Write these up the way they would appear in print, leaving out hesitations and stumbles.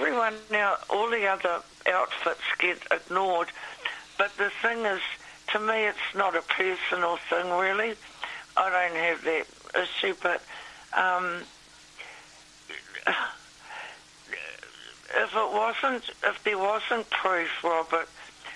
everyone now, all the other outfits get ignored. But the thing is, to me, it's not a personal thing, really. I don't have that issue, but if there wasn't proof, Robert,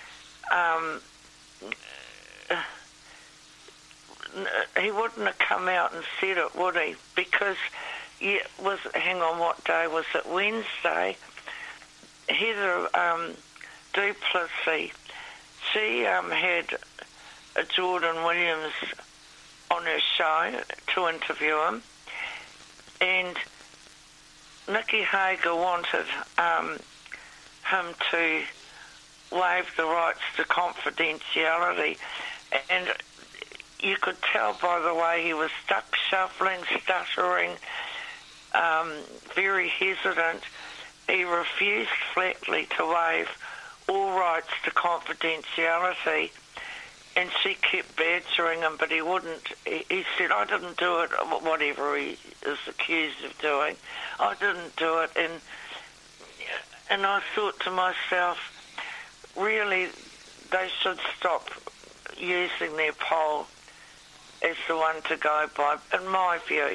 he wouldn't have come out and said it, would he? Because, hang on, what day was it? Wednesday. Heather du Plessis, she had Jordan Williams on her show to interview him, and Nicky Hager wanted him to waive the rights to confidentiality, and you could tell by the way he was shuffling, stuttering, very hesitant. He refused flatly to waive all rights to confidentiality, and she kept badgering him, but he wouldn't. He said, I didn't do it, whatever he is accused of doing. I didn't do it, and I thought to myself, really, they should stop using their poll as the one to go by, in my view.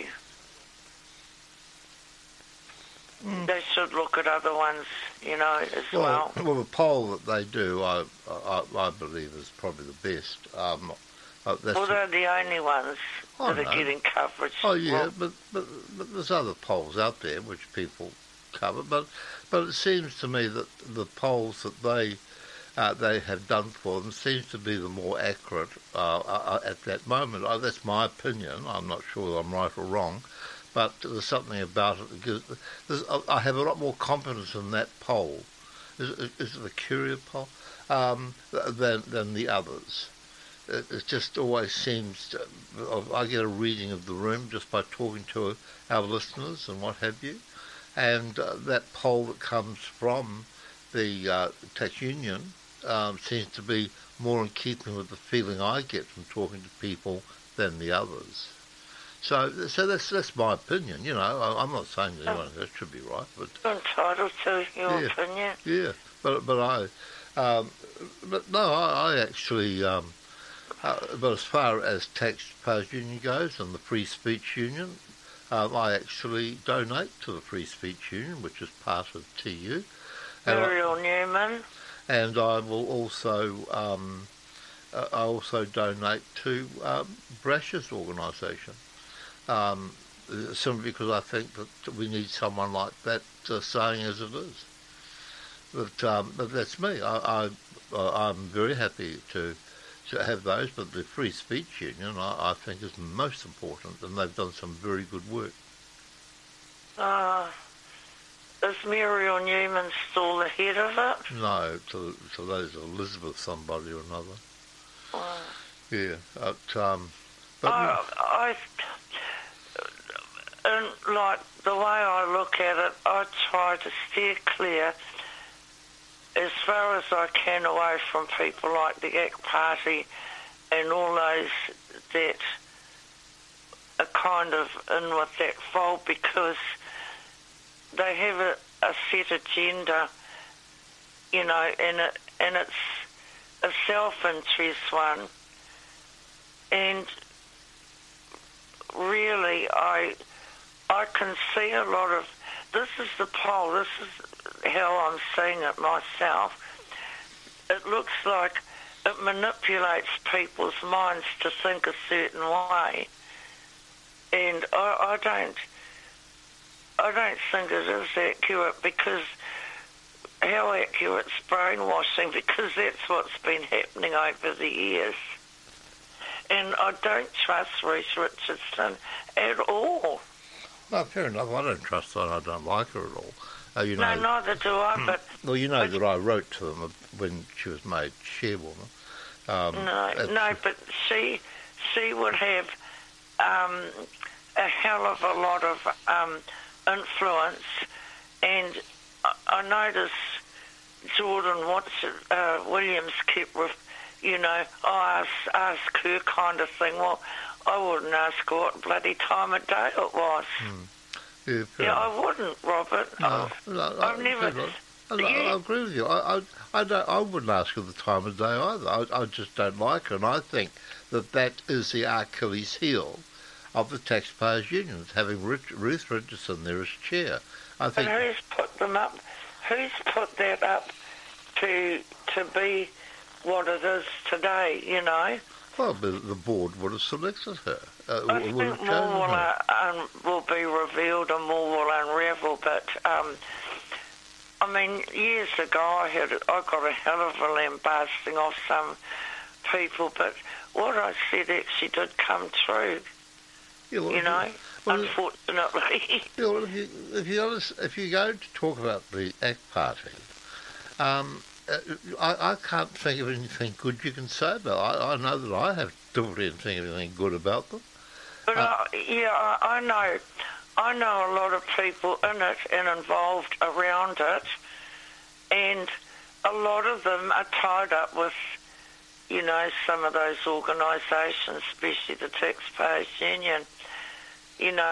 They should look at other ones, as well. Well, the poll that they do, I believe, is probably the best. They're the only ones that are getting coverage. Oh, yeah, but there's other polls out there which people cover. But it seems to me that the polls that they have done for them seems to be the more accurate at that moment. That's my opinion. I'm not sure I'm right or wrong. But there's something about it because I have a lot more confidence in that poll. Is it a Curia poll? Than the others. It just always seems I get a reading of the room just by talking to our listeners and what have you. And that poll that comes from the tax union seems to be more in keeping with the feeling I get from talking to people than the others. So that's my opinion. I'm not saying that anyone else should be right, but you're entitled to your opinion. Yeah, but I actually. But as far as Taxpayers Union goes and the Free Speech Union, I actually donate to the Free Speech Union, which is part of TU. Muriel Newman. And I will also donate to Brash's organisation. Simply because I think that we need someone like that saying as it is. But that's me. I'm very happy to have those, but the Free Speech Union I think is most important, and they've done some very good work. Is Muriel Newman still the head of it? No, to those Elizabeth somebody or another. Yeah, and like the way I look at it, I try to steer clear as far as I can away from people like the ACT Party and all those that are kind of in with that fold, because they have a set agenda, and it's a self-interest one. And really, I can see a lot of, this is the poll, this is how I'm seeing it myself. It looks like it manipulates people's minds to think a certain way. And I don't think it is accurate, because how accurate is brainwashing, because that's what's been happening over the years. And I don't trust Reece Richardson at all. No, fair enough. I don't trust her. I don't like her at all. No, neither do I. But well, that I wrote to them when she was made chairwoman. But she would have a hell of a lot of influence, and I noticed Jordan Williams kept ask her kind of thing. Well, I wouldn't ask her what bloody time of day it was. Yeah, fair Yeah, enough. I wouldn't, Robert. I've never... I agree with you. I wouldn't ask her the time of day either. I just don't like her, and I think that is the Achilles heel of the Taxpayers Union, having Ruth Richardson there as chair. I But think. who's put them up? Who's put that up to be what it is today, you know? Well, the board would have selected her. I think would have more chosen her. will be revealed and more will unravel, but... I mean, years ago I got a hell of a lambasting off some people, but what I said actually did come true, Yeah, well, you know, well, unfortunately. yeah, well, if you go to talk about the ACT Party, I can't think of anything good you can say about it. I know that I have difficulty in thinking of anything good about them. But I know a lot of people in it and involved around it, and a lot of them are tied up with, you know, some of those organisations, especially the Taxpayers Union. You know,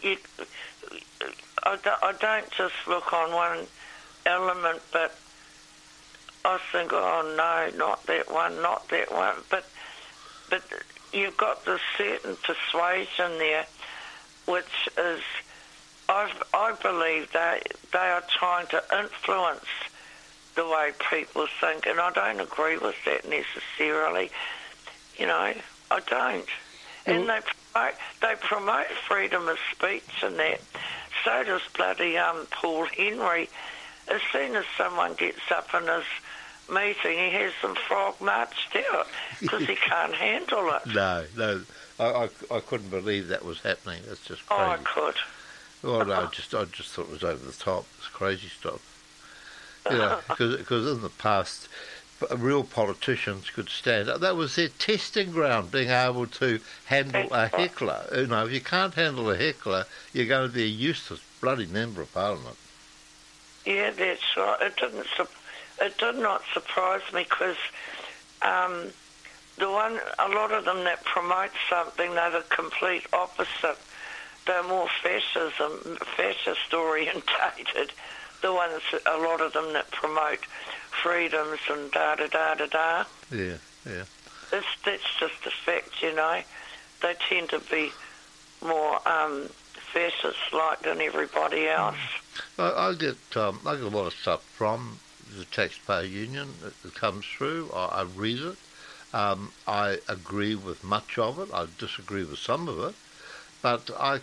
I don't just look on one element, but I think, oh no, not that one, not that one. But you've got this certain persuasion there, which is, I believe they are trying to influence the way people think, and I don't agree with that necessarily. You know, I don't. And they promote freedom of speech and that. So does bloody Paul Henry. As soon as someone gets up in his meeting, he has them frog marched out because he can't handle it. No, I couldn't believe that was happening. That's just crazy. Oh, I could. Well, no, I just thought it was over the top. It's crazy stuff. You know, because in the past, real politicians could stand up. That was their testing ground, being able to handle a heckler. You know, if you can't handle a heckler, you're going to be a useless bloody member of Parliament. Yeah, that's right. It did not surprise me because a lot of them that promote something, they're the complete opposite. They're more fascist orientated. The ones, a lot of them that promote freedoms and da-da-da-da-da. Yeah. That's just a fact, you know. They tend to be more fascist-like than everybody else. I get a lot of stuff from the Taxpayer Union that comes through. I read it. I agree with much of it. I disagree with some of it. But I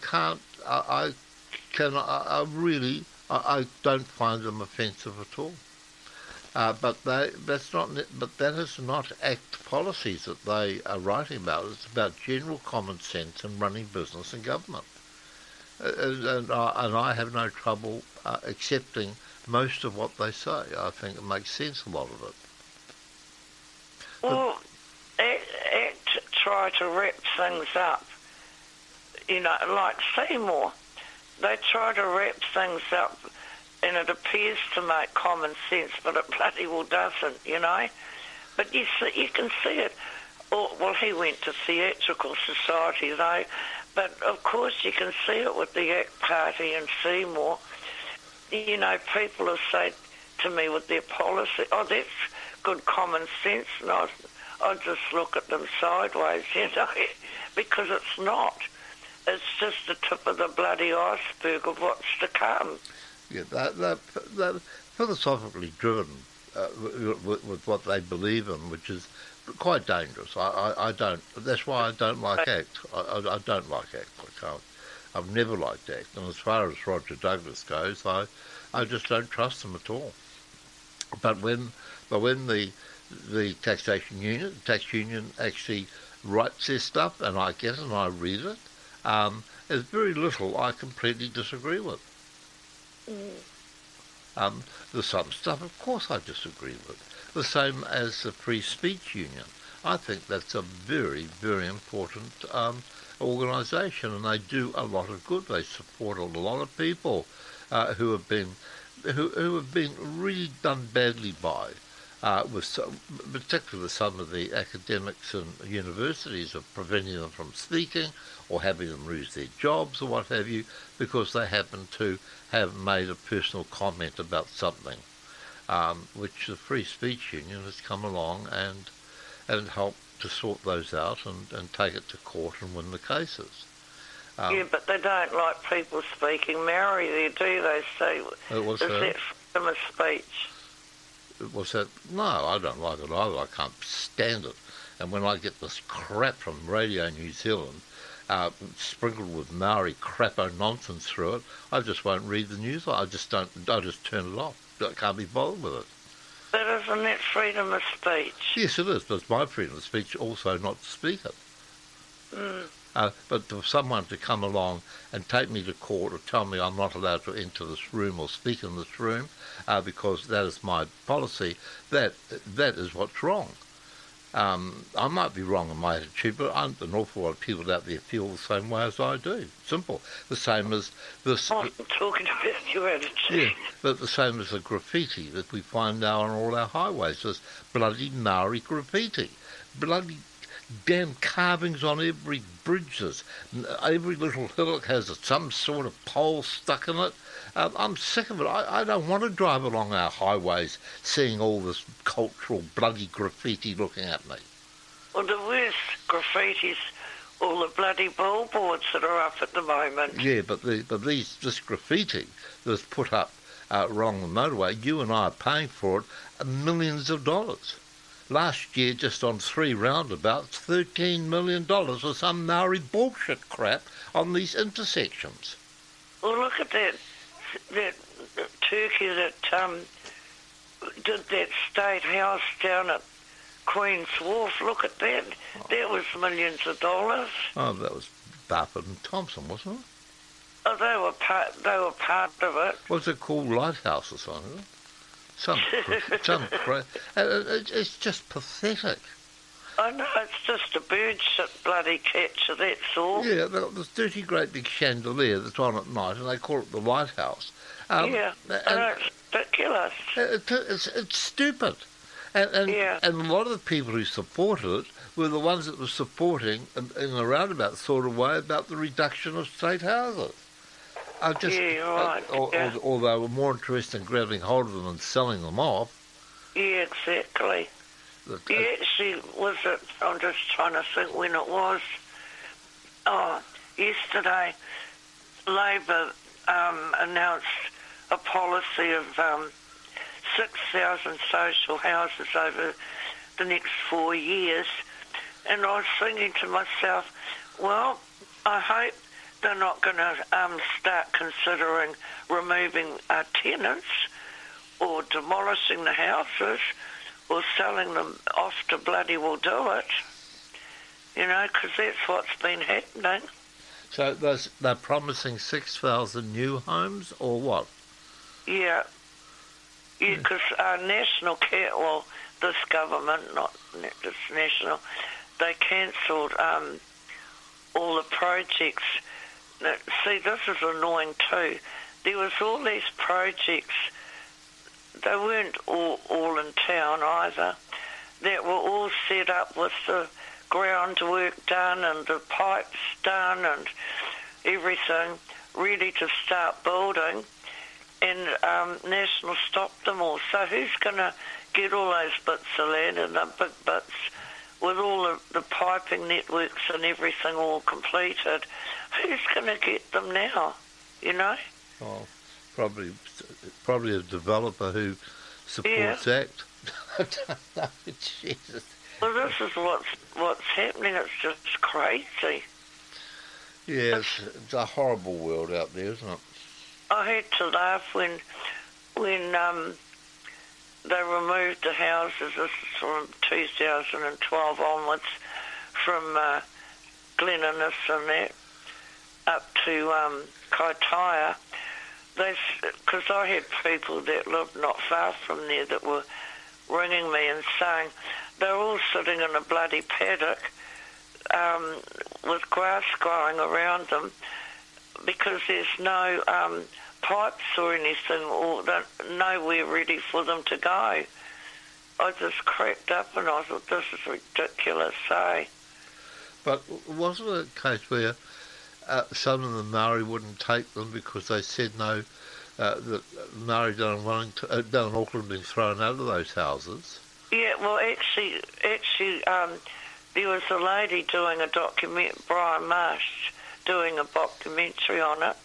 don't find them offensive at all. But that is not ACT policies that they are writing about. It's about general common sense and running business and government. And I have no trouble accepting most of what they say. I think it makes sense, a lot of it. Well, ACT try to wrap things up. You know, like Seymour, they try to wrap things up, and it appears to make common sense, but it bloody well doesn't, you know. But you can see it. Well, he went to Theatrical Society, though, but of course you can see it with the ACT Party and Seymour. You know, people have said to me with their policy, oh, that's good common sense, and I just look at them sideways, you know, because it's not. It's just the tip of the bloody iceberg of what's to come. Yeah, they're philosophically driven with what they believe in, which is quite dangerous. I don't. That's why I don't like ACT. I don't like ACT. I can't. I've never liked ACT. And as far as Roger Douglas goes, I just don't trust them at all. But when the tax union actually writes their stuff, and I get it and I read it, there's very little I completely disagree with. There's some stuff, of course, I disagree with. The same as the Free Speech Union. I think that's a very, very important organisation, and they do a lot of good. They support a lot of people who have been really done badly by particularly some of the academics and universities are preventing them from speaking or having them lose their jobs or what have you because they happen to have made a personal comment about something, which the Free Speech Union has come along and helped to sort those out and take it to court and win the cases. Yeah, but they don't like people speaking Maori there, do they? So is that freedom of speech? Was that? No, I don't like it either. I can't stand it. And when I get this crap from Radio New Zealand, sprinkled with Maori crappo nonsense through it, I just won't read the news. I just don't. I just turn it off. I can't be bothered with it. But isn't that freedom of speech? Yes, it is. But it's my freedom of speech also not to speak it. But for someone to come along and take me to court or tell me I'm not allowed to enter this room or speak in this room because that is my policy, that is what's wrong. I might be wrong in my attitude, but an awful lot of people out there feel the same way as I do. Simple. The same as this. I'm talking about your attitude. Yeah, but the same as the graffiti that we find now on all our highways. This bloody Maori graffiti. Bloody damn carvings on every bridges. Every little hillock has some sort of pole stuck in it. I'm sick of it. I don't want to drive along our highways seeing all this cultural bloody graffiti looking at me. Well, the worst graffiti's all the bloody billboards that are up at the moment. Yeah, but this graffiti that's put up along the motorway, you and I are paying for it millions of dollars. Last year, just on 3 roundabouts, $13 million for some Maori bullshit crap on these intersections. Well, look at that turkey that did that state house down at Queen's Wharf. Look at that. That was millions of dollars. Oh, that was Barfoot and Thompson, wasn't it? Oh, they were part of it. What's it called? Lighthouse or something? Some crap. It's just pathetic. I know, it's just a bird shit bloody catcher, that's all. Yeah, they've got this dirty great big chandelier that's on at night, and they call it the lighthouse. Yeah, and it's ridiculous. It's stupid. And a lot of the people who supported it were the ones that were supporting, in a roundabout sort of way, about the reduction of state houses. Right. Or they were more interested in grabbing hold of them and selling them off. Yeah, exactly. Actually, was it? I'm just trying to think when it was. Oh, yesterday, Labor announced a policy of 6,000 social houses over the next 4 years, and I was thinking to myself, well, I hope they're not going to start considering removing tenants or demolishing the houses or selling them off to bloody well do it, because that's what's been happening. So they're promising 6,000 new homes or what? Yeah, because National Care, well, this government, not this national, they cancelled all the projects. Now, see, this is annoying too. There was all these projects, they weren't all in town either, that were all set up with the groundwork done and the pipes done and everything, ready to start building, and National stopped them all. So who's going to get all those bits of land and the big bits with all the piping networks and everything all completed? Who's going to get them now, Oh, probably a developer who supports ACT. I don't know, Jesus. Well, this is what's happening. It's just crazy. Yeah, it's a horrible world out there, isn't it? I had to laugh when they removed the houses. This is from 2012 onwards, from Glen Innes and that up to Kaitaia. Because I had people that lived not far from there that were ringing me and saying they're all sitting in a bloody paddock with grass growing around them because there's no pipes or anything, or nowhere ready for them to go. I just cracked up and I thought, this is ridiculous, eh? But wasn't it a case where some of the Maori wouldn't take them because they said no, that Maori down in Auckland been thrown out of those houses? Yeah, well, actually, there was a lady doing a document, Brian Marsh, doing a documentary on it,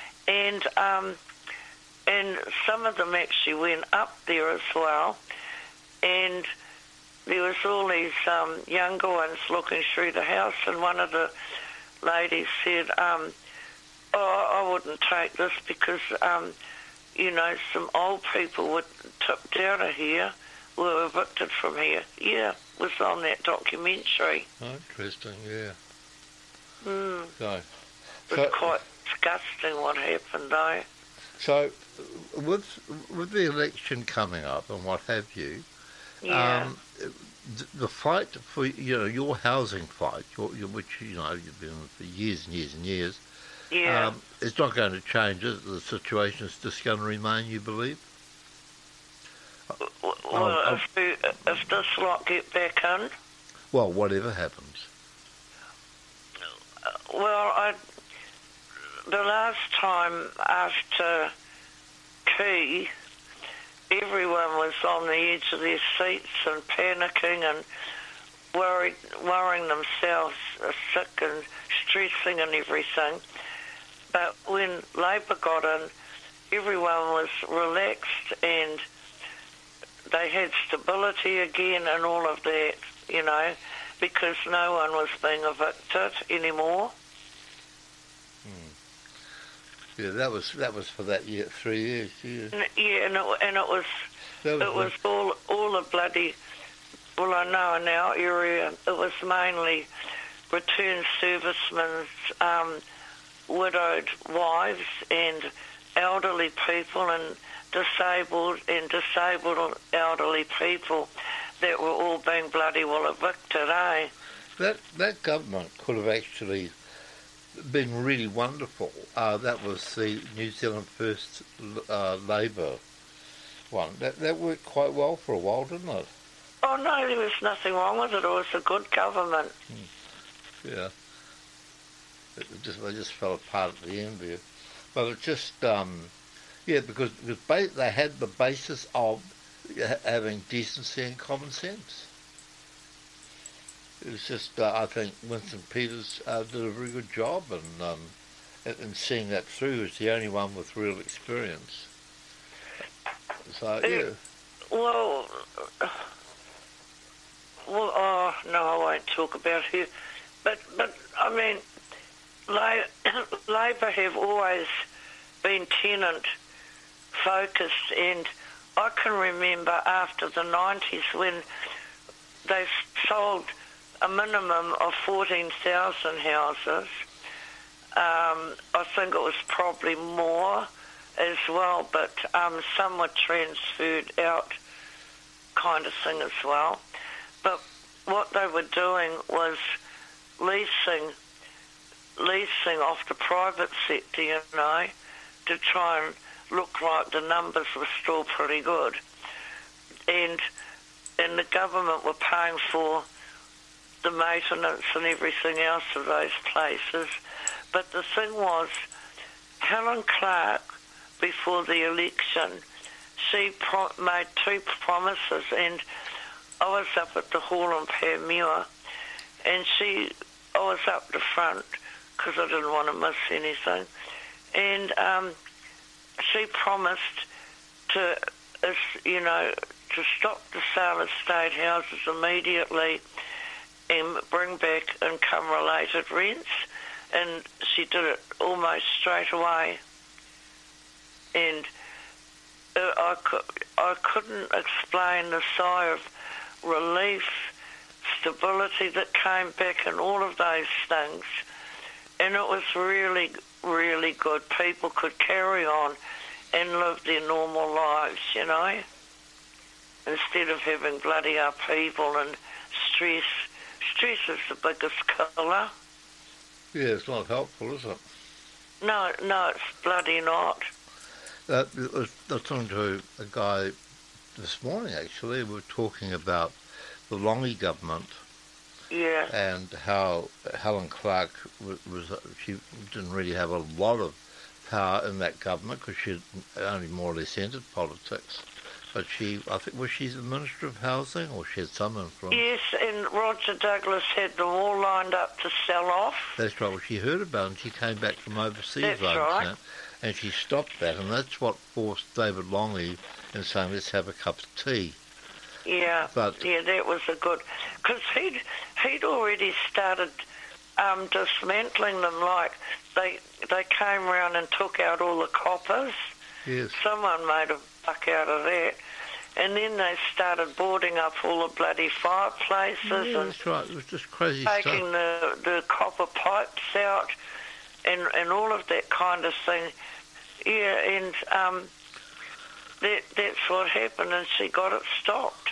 and some of them actually went up there as well, and there was all these younger ones looking through the house, and one of the ladies said, oh, I wouldn't take this because, some old people were tipped out of here, were evicted from here. Yeah, it was on that documentary. Oh, interesting, yeah. So, it was quite disgusting what happened, though. So, with the election coming up and what have you, yeah. The fight for your housing fight, which you've been in for years and years and years, yeah, it's not going to change. The situation is just going to remain, you believe? Well, if this lot get back in, well, whatever happens. Well, the last time after Key, everyone was on the edge of their seats and panicking and worrying themselves sick and stressing and everything. But when Labor got in, everyone was relaxed and they had stability again and all of that, because no one was being evicted anymore. Yeah, that was for that year, 3 years. Yeah, yeah, and it was all the bloody. Well, I know in our area it was mainly returned servicemen's widowed wives and elderly people and disabled elderly people that were all being bloody well evicted, eh? That government could have actually been really wonderful. That was the New Zealand First Labor one. That worked quite well for a while, didn't it? Oh no, there was nothing wrong with it. It was a good government. Yeah. They just fell apart at the end there. But it just, because they had the basis of having decency and common sense. It was just, I think Winston Peters did a very good job in seeing that through. He was the only one with real experience. So, yeah. Well, no, I won't talk about her. But I mean, Labor have always been tenant-focused, and I can remember after the 90s when they sold a minimum of 14,000 houses. I think it was probably more as well, but some were transferred out kind of thing as well. But what they were doing was leasing off the private sector, to try and look like the numbers were still pretty good. And the government were paying for the maintenance and everything else of those places. But the thing was, Helen Clark, before the election, she made two promises, and I was up at the hall in Paramura, and I was up the front because I didn't want to miss anything, and she promised to stop the sale of state houses immediately and bring back income-related rents, and she did it almost straight away. And I couldn't explain the sigh of relief, stability that came back and all of those things. And it was really, really good. People could carry on and live their normal lives, instead of having bloody upheaval and stress. Stress is the biggest killer. Yeah, it's not helpful, is it? No, it's bloody not. I was talking to a guy this morning, actually, we were talking about the Longy government Yeah. and how Helen Clark she didn't really have a lot of power in that government because she only more or less entered politics. But I think, was she the Minister of Housing, or she had some influence? Yes, and Roger Douglas had them all lined up to sell off. That's right. Well, she heard about it and she came back from overseas. That's right. And she stopped that, and that's what forced David Longy in saying, let's have a cup of tea. Yeah, that was a good... Because he'd already started dismantling them, like they came round and took out all the coppers. Yes. Someone made a buck out of that. And then they started boarding up all the bloody fireplaces. Yeah, and that's right. It was just crazy stuff. Taking the copper pipes out and all of that kind of thing. Yeah, and that's what happened, and she got it stopped.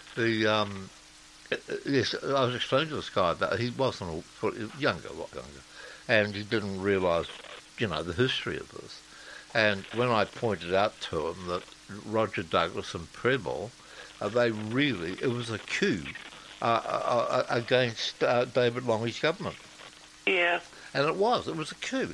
Yes, I was explaining to this guy that he wasn't a lot younger, and he didn't realise, the history of this. And when I pointed out to him that Roger Douglas and Prebble, it was a coup against David Longy's government. Yeah. And it was a coup.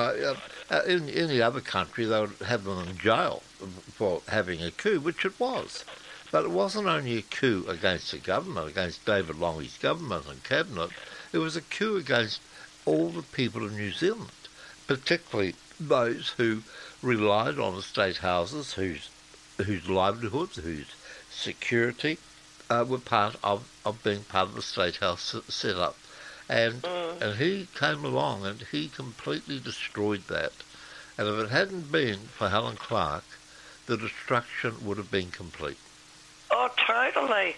In any other country, they would have them in jail for having a coup, which it was. But it wasn't only a coup against the government, against David Longy's government and cabinet. It was a coup against all the people of New Zealand, particularly those who relied on the state houses, whose livelihoods, whose security were part of being part of the state house setup. And he came along and he completely destroyed that. And if it hadn't been for Helen Clark, the destruction would have been complete. Oh, totally.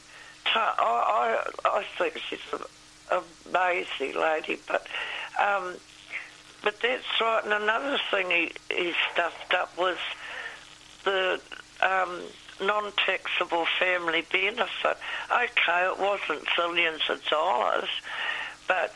I think she's an amazing lady, but that's right. And another thing he stuffed up was the non-taxable family benefit. Okay, it wasn't zillions of dollars, but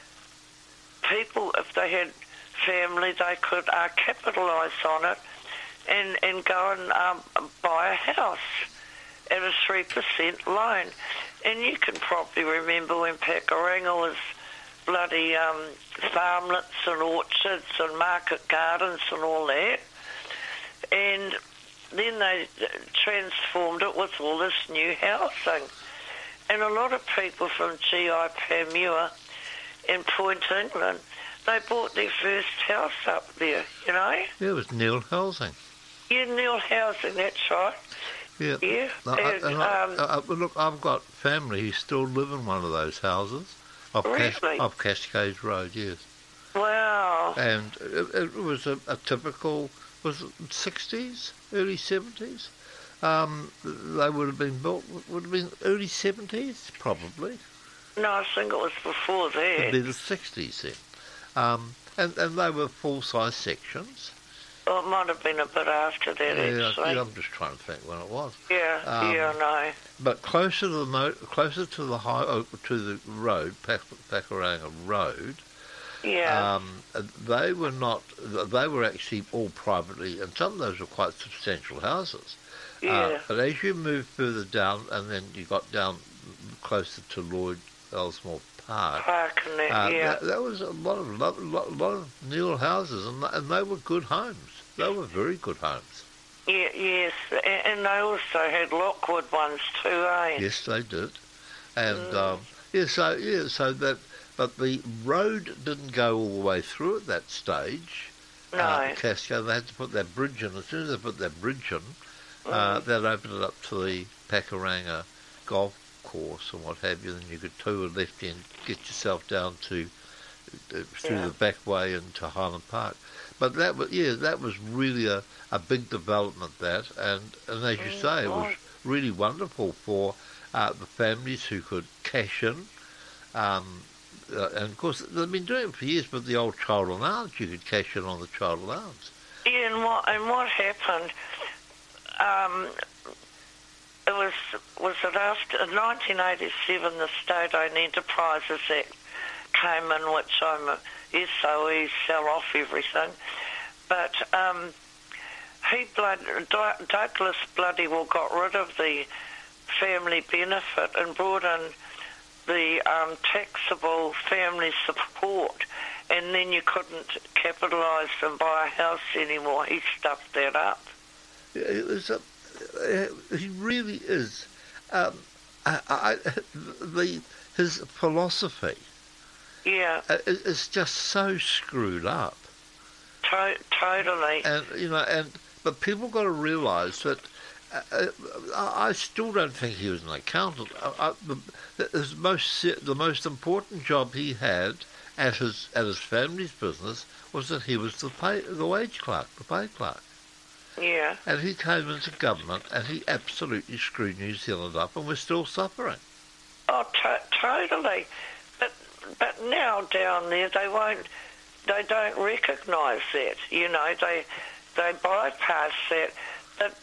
people, if they had family, they could capitalise on it and go and buy a house at a 3% loan. And you can probably remember when Pakuranga was bloody farmlets and orchards and market gardens and all that. And then they transformed it with all this new housing. And a lot of people from GI Panmure and Point England, they bought their first house up there, Yeah, it was Neil Housing. Yeah, Neil Housing, that's right. Yeah. Yeah. Look, I've got family who still live in one of those houses off Cascades Road, yes. Wow. And it was a typical, was it 60s, early 70s? They would have been built, would have been early 70s, probably. No, I think it was before that. It'd be the 60s then. And they were full-size sections. Oh, it might have been a bit after that, actually. Yeah, I'm just trying to think when it was. Yeah, I know. But closer to the road, Pakuranga Road. Yeah. They were actually all privately, and some of those were quite substantial houses. Yeah. But as you moved further down, and then you got down closer to Lloyd Elsmore Park, and that, that was a lot of Neil houses, and they were good homes. They were very good homes. Yeah, yes, and they also had Lockwood ones too, eh? Yes, they did. And so that, but the road didn't go all the way through at that stage. No. Cascade, they had to put that bridge in. As soon as they put that bridge in, that opened it up to the Pakuranga golf course and what have you. Then you could tour left and get yourself down to through the back way into Highland Park. But that was really a big development, and as you say, it was really wonderful for the families who could cash in. And of course, they've been doing it for years with the old child allowance. You could cash in on the child allowance. Yeah, and what happened? It was it after 1987 the State Owned Enterprises Act came in, which I'm SOE, sell off everything. But Douglas bloody well got rid of the family benefit and brought in the taxable family support, and then you couldn't capitalise and buy a house anymore. He stuffed that up. He really is. His philosophy, is just so screwed up. Totally. And but people got to realise that. I still don't think he was an accountant. The most important job he had at his family's business was that he was the wage clerk, the pay clerk. Yeah. And he came into government and he absolutely screwed New Zealand up, and we're still suffering. Oh, totally. But now down there they don't recognise that. You know, they bypass that. But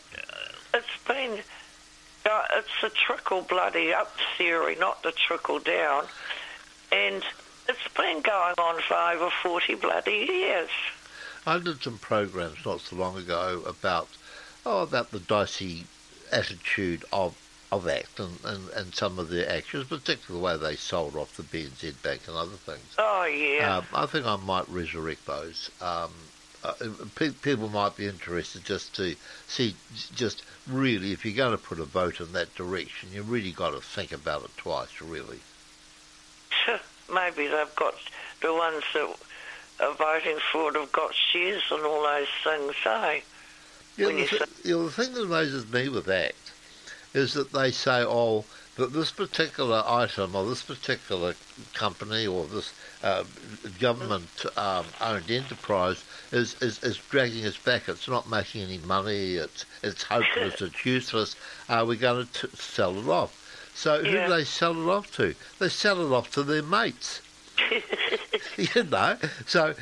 it's the trickle bloody up theory, not the trickle down, and it's been going on for over 40 bloody years. I did some programs not so long ago about the dicey attitude of ACT and some of their actions, particularly the way they sold off the BNZ Bank and other things. Oh, yeah. I think I might resurrect those. People might be interested just to see, just really, if you're going to put a vote in that direction, you really got to think about it twice, really. Maybe they've got the ones that are voting for it have got shares and all those things, eh? The thing that amazes me with ACT is that they say, that this particular item or this particular company or this government-owned enterprise is dragging us back. It's not making any money. It's hopeless. It's useless. We're going to sell it off. So who do they sell it off to? They sell it off to their mates. You know. So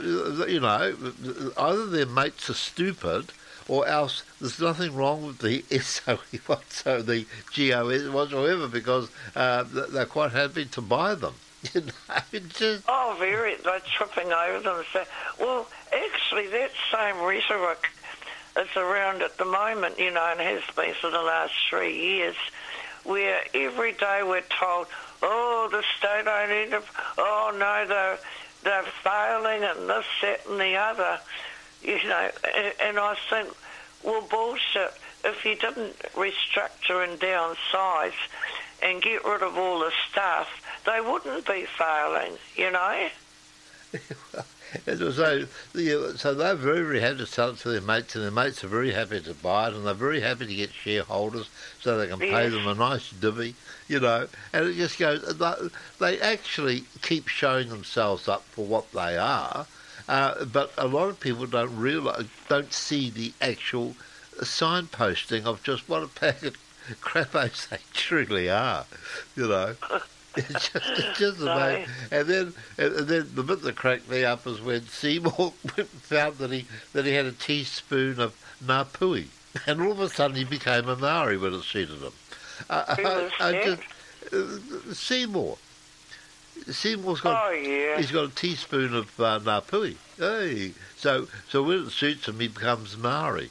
either their mates are stupid, or else there's nothing wrong with the SOE, the GOS whatsoever, because they're quite happy to buy them. You know, they're tripping over them. So, well, actually, that same rhetoric is around at the moment, you know, and has been for the last 3 years, where every day we're told, the state don't need to, they're failing and this, that and the other, you know, and I think, well, bullshit. If you didn't restructure and downsize and get rid of all the stuff, they wouldn't be failing, you know? So they're very, very happy to sell it to their mates, and their mates are very happy to buy it, and they're very happy to get shareholders so they can pay them a nice divvy, you know. And it just goes, they actually keep showing themselves up for what they are, but a lot of people don't see the actual signposting of just what a pack of crappos they truly are, you know. It's just amazing. And then the bit that cracked me up is when Seymour found that he had a teaspoon of Ngāpuhi, and all of a sudden he became a Maori when it suited him. Seymour's got he's got a teaspoon of Ngāpuhi. Hey, so when it suits him, he becomes Maori.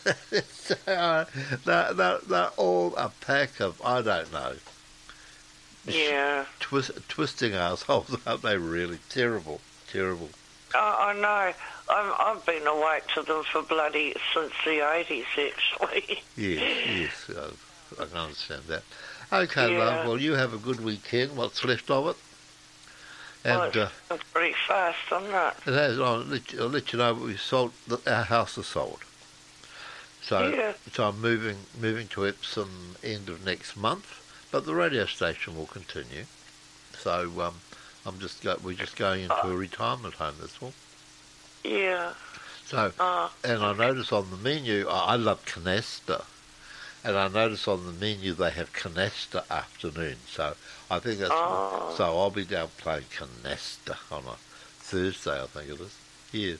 They're all a pack of, I don't know. Yeah. Twisting assholes, aren't they really? Terrible. I know. I've been awake to them for since the 80s, actually. Yes, I can understand that. Okay, love, well, you have a good weekend, what's left of it. And, it's pretty fast, isn't it? It has. I'll let you know we sold. Our house is sold. So I'm moving to Epsom end of next month, but the radio station will continue. So we're just going into a retirement home. That's all. Yeah. So and I notice on the menu, I love canasta, and I notice on the menu they have canasta afternoon. So I think that's so I'll be down playing canasta on a Thursday, I think it is. Yeah.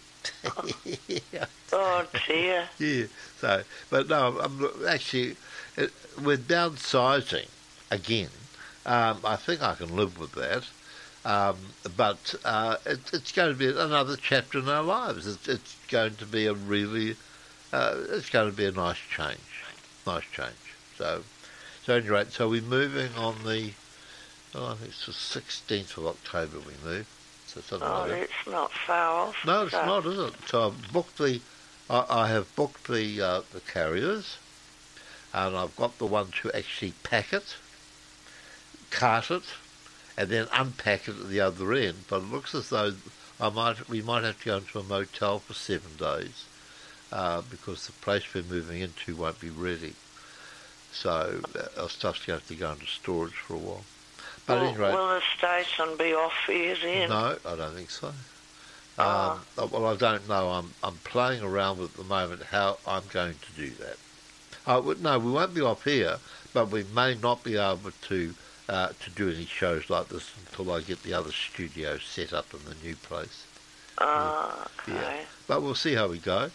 Oh dear. Yeah. So, but no, I'm actually we're downsizing again. I think I can live with that. But it's going to be another chapter in our lives. It's going to be a really it's going to be a nice change. So at any rate, so we're moving on the, I think it's the 16th of October we move. So something like that. It's not far off. No, it's not, is it? So I have booked the carriers, and I've got the one to actually pack it, cart it, and then unpack it at the other end. But it looks as though we might have to go into a motel for 7 days because the place we're moving into won't be ready. So our stuff's going to have to go into storage for a while. But at any rate, will the station be off here then? No, I don't think so. Well, I don't know. I'm playing around with at the moment how I'm going to do that. No, we won't be off here, but we may not be able to do any shows like this until I get the other studio set up in the new place. Okay. Yeah. But we'll see how we go.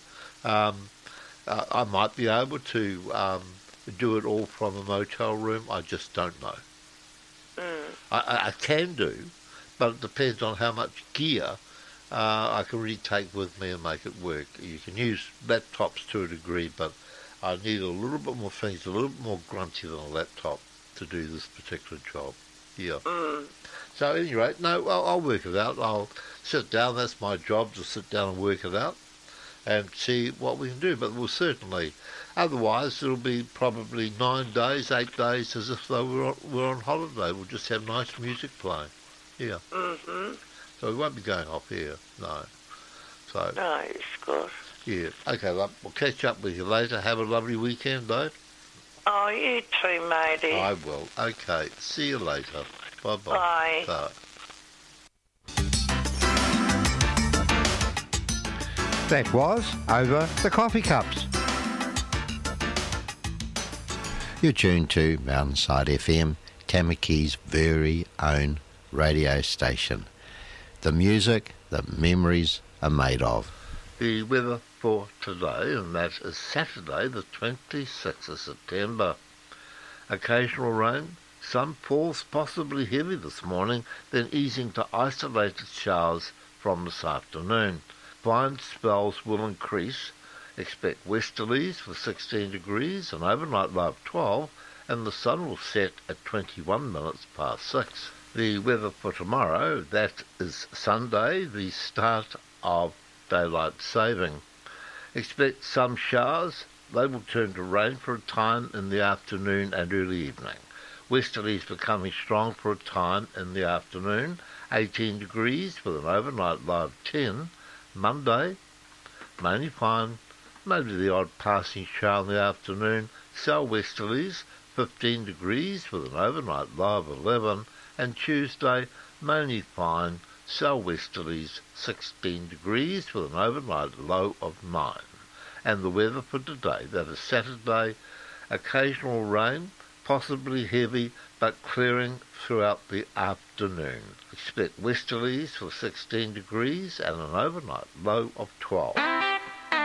I might be able to do it all from a motel room. I just don't know. I can do, but it depends on how much gear I can really take with me and make it work. You can use laptops to a degree, but I need a little bit more things, a little bit more grunty than a laptop to do this particular job. Yeah. So at any rate, no, I'll work it out. I'll sit down. That's my job, to sit down and work it out and see what we can do. But we'll certainly, otherwise it'll be probably 9 days, 8 days, as if though we're on holiday. We'll just have nice music playing. Yeah. So we won't be going off here, no. So. No, it's good. Yeah. Okay, love. We'll catch up with you later. Have a lovely weekend, Dave. Oh, you too, matey. I will. Okay. See you later. Bye-bye. Bye. Bye. That was Over the Coffee Cups. You're tuned to Mountainside FM, Tamaki's very own radio station. The music that memories are made of. The weather for today, and that is Saturday, the 26th of September. Occasional rain. Some falls possibly heavy this morning, then easing to isolated showers from this afternoon. Fine spells will increase. Expect westerlies for 16 degrees, an overnight low of 12, and the sun will set at 21 minutes past 6. The weather for tomorrow, that is Sunday, the start of daylight saving. Expect some showers. They will turn to rain for a time in the afternoon and early evening. Westerlies becoming strong for a time in the afternoon, 18 degrees with an overnight low of 10. Monday, mainly fine, maybe the odd passing shower in the afternoon, southwesterlies, 15 degrees with an overnight low of 11, and Tuesday, mainly fine, southwesterlies, 16 degrees with an overnight low of 9. And the weather for today, that is Saturday, occasional rain, possibly heavy, but clearing throughout the afternoon. Expect westerlies for 16 degrees and an overnight low of 12.